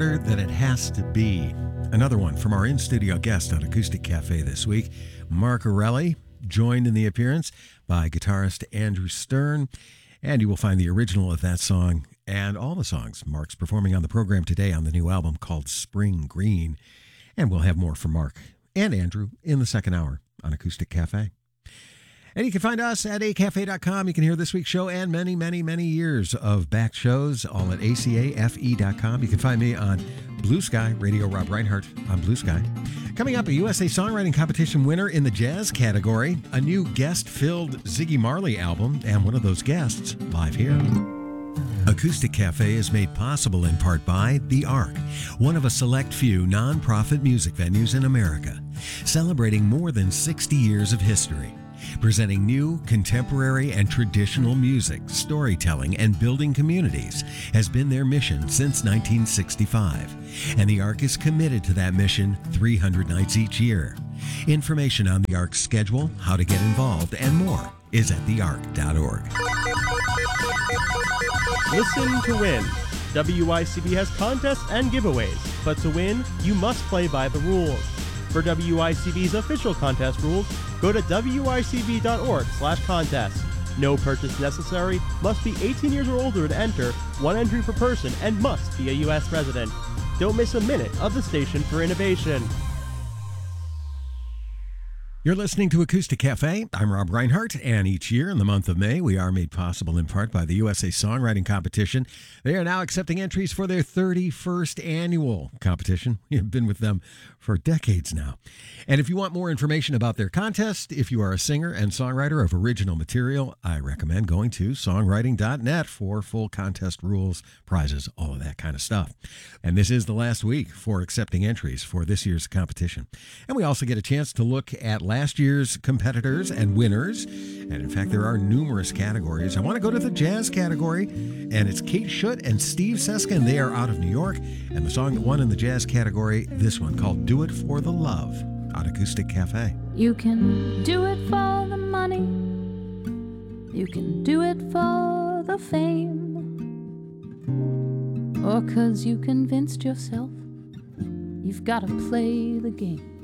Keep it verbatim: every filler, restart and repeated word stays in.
That it has to be. Another one from our in-studio guest on Acoustic Cafe this week, Mark Erelli, joined in the appearance by guitarist Andrew Stern, and you will find the original of that song and all the songs Mark's performing on the program today on the new album called Spring Green. And we'll have more from Mark and Andrew in the second hour on Acoustic Cafe. And you can find us at a cafe dot com. You can hear this week's show and many, many, many years of back shows, all at A C A F E dot com. You can find me on Blue Sky, Radio Rob Reinhardt on Blue Sky. Coming up, a U S A Songwriting Competition winner in the jazz category, a new guest-filled Ziggy Marley album, and one of those guests live here. Acoustic Cafe is made possible in part by The Ark, one of a select few non-profit music venues in America, celebrating more than sixty years of history. Presenting new, contemporary, and traditional music, storytelling, and building communities has been their mission since nineteen sixty-five. And the Ark is committed to that mission three hundred nights each year. Information on the Ark's schedule, how to get involved, and more is at the ark dot org. Listen to win. W I C B has contests and giveaways, but to win, you must play by the rules. For W I C B's official contest rules, go to W I C B dot org slash contest. No purchase necessary, must be eighteen years or older to enter, one entry per person, and must be a U S resident. Don't miss a minute of the Station for Innovation. You're listening to Acoustic Cafe. I'm Rob Reinhardt, and each year in the month of May, we are made possible in part by the U S A Songwriting Competition. They are now accepting entries for their thirty-first annual competition. We have been with them for decades now. And if you want more information about their contest, if you are a singer and songwriter of original material, I recommend going to songwriting dot net for full contest rules, prizes, all of that kind of stuff. And this is the last week for accepting entries for this year's competition. And we also get a chance to look at last year's competitors and winners. And in fact, there are numerous categories. I want to go to the jazz category, and it's Kate Schutt and Steve Seska, and they are out of New York. And the song that won in the jazz category, this one called Do It For The Love on Acoustic Cafe. You can do it for the money. You can do it for the fame. Or 'cause you convinced yourself you've got to play the game.